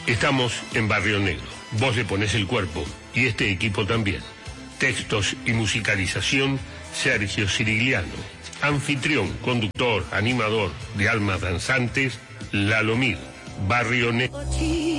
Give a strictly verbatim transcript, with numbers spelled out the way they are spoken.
Estamos en Barrio Negro. Vos le ponés el cuerpo y este equipo también. Textos y musicalización, Sergio Cirigliano. Anfitrión, conductor, animador de Almas Danzantes, Lalo Mir. Barrio Negro.